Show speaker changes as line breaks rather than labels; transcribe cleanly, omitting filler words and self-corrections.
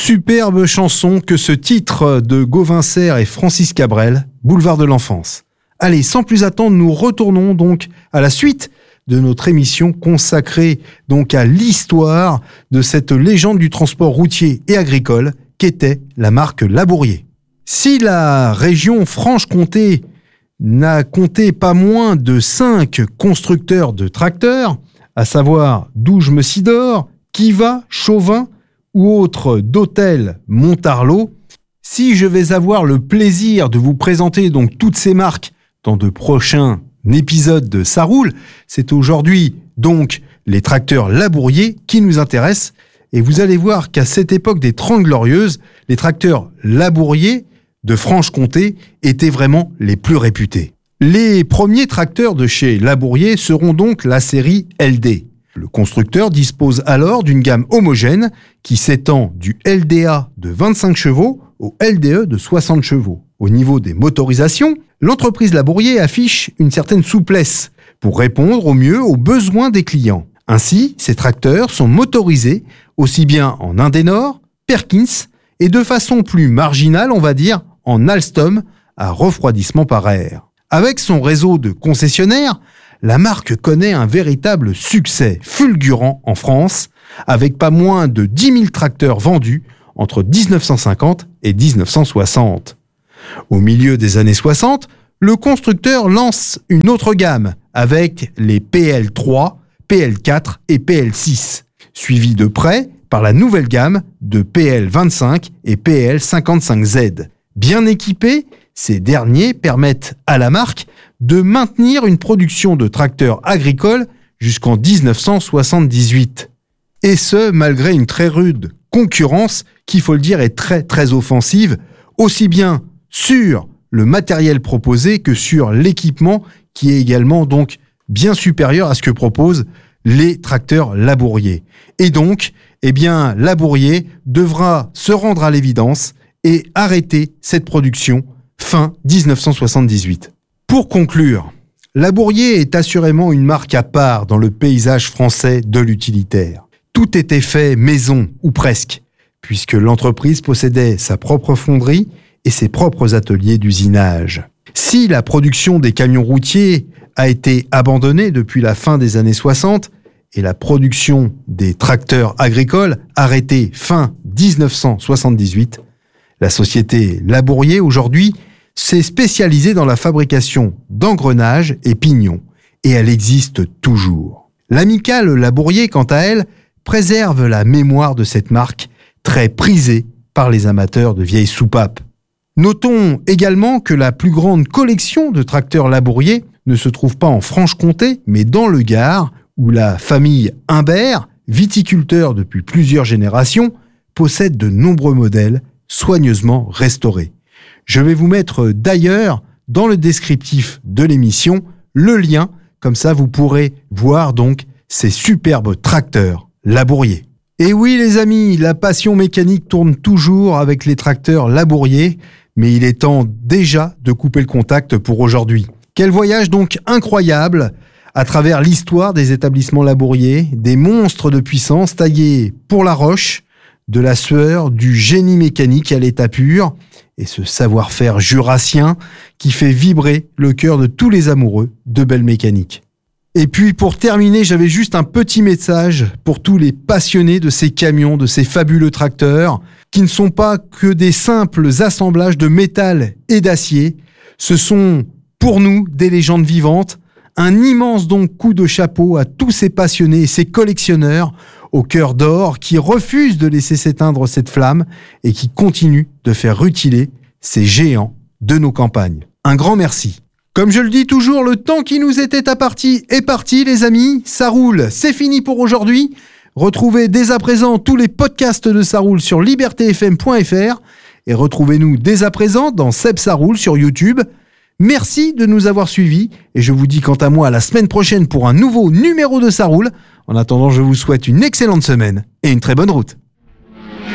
superbe chanson que ce titre de Gauvin Serre et Francis Cabrel, Boulevard de l'enfance. Allez, sans plus attendre, nous retournons donc à la suite de notre émission consacrée donc à l'histoire de cette légende du transport routier et agricole qu'était la marque Labourier. Si la région Franche-Comté n'a compté pas moins de 5 constructeurs de tracteurs, à savoir Douge-Messidor, Kiva, Chauvin ou autres d'Hôtel Montarlot, si je vais avoir le plaisir de vous présenter donc toutes ces marques dans de prochains épisodes de Ça roule, c'est aujourd'hui donc les tracteurs Labourier qui nous intéressent. Et vous allez voir qu'à cette époque des 30 Glorieuses, les tracteurs Labourier de Franche-Comté étaient vraiment les plus réputés. Les premiers tracteurs de chez Labourier seront donc la série LD. Le constructeur dispose alors d'une gamme homogène qui s'étend du LDA de 25 chevaux au LDE de 60 chevaux. Au niveau des motorisations, l'entreprise Labourier affiche une certaine souplesse pour répondre au mieux aux besoins des clients. Ainsi, ces tracteurs sont motorisés aussi bien en Indénor, Perkins et de façon plus marginale, on va dire, en Alstom à refroidissement par air. Avec son réseau de concessionnaires, la marque connaît un véritable succès fulgurant en France, avec pas moins de 10 000 tracteurs vendus entre 1950 et 1960. Au milieu des années 60, le constructeur lance une autre gamme avec les PL3, PL4 et PL6, suivi de près par la nouvelle gamme de PL25 et PL55Z. Bien équipés, ces derniers permettent à la marque de maintenir une production de tracteurs agricoles jusqu'en 1978. Et ce, malgré une très rude concurrence qui, faut le dire, est très très offensive, aussi bien sur le matériel proposé que sur l'équipement qui est également donc bien supérieur à ce que proposent les tracteurs Labourier. Et donc, Labourier devra se rendre à l'évidence et arrêter cette production fin 1978. Pour conclure, Labourier est assurément une marque à part dans le paysage français de l'utilitaire. Tout était fait maison, ou presque, puisque l'entreprise possédait sa propre fonderie et ses propres ateliers d'usinage. Si la production des camions routiers a été abandonnée depuis la fin des années 60 et la production des tracteurs agricoles arrêtée fin 1978, la société Labourier aujourd'hui s'est spécialisée dans la fabrication d'engrenages et pignons, et elle existe toujours. L'amicale Labourier, quant à elle, préserve la mémoire de cette marque très prisée par les amateurs de vieilles soupapes. Notons également que la plus grande collection de tracteurs Labourier ne se trouve pas en Franche-Comté, mais dans le Gard, où la famille Humbert, viticulteur depuis plusieurs générations, possède de nombreux modèles soigneusement restaurés. Je vais vous mettre d'ailleurs dans le descriptif de l'émission le lien, comme ça vous pourrez voir donc ces superbes tracteurs Labourier. Et oui les amis, la passion mécanique tourne toujours avec les tracteurs Labourier, mais il est temps déjà de couper le contact pour aujourd'hui. Quel voyage donc incroyable à travers l'histoire des établissements Labourier, des monstres de puissance taillés pour la roche, de la sueur, du génie mécanique à l'état pur, et ce savoir-faire jurassien qui fait vibrer le cœur de tous les amoureux de belle mécanique. Et puis pour terminer, j'avais juste un petit message pour tous les passionnés de ces camions, de ces fabuleux tracteurs, qui ne sont pas que des simples assemblages de métal et d'acier. Ce sont pour nous des légendes vivantes. Un immense donc coup de chapeau à tous ces passionnés et ces collectionneurs au cœur d'or qui refusent de laisser s'éteindre cette flamme et qui continuent de faire rutiler ces géants de nos campagnes. Un grand merci. Comme je le dis toujours, le temps qui nous était imparti est parti, les amis. Ça roule, c'est fini pour aujourd'hui. Retrouvez dès à présent tous les podcasts de Ça roule sur libertéfm.fr et retrouvez-nous dès à présent dans Seb Ça roule sur YouTube. Merci de nous avoir suivis et je vous dis quant à moi à la semaine prochaine pour un nouveau numéro de Ça roule. En attendant, je vous souhaite une excellente semaine et une très bonne route.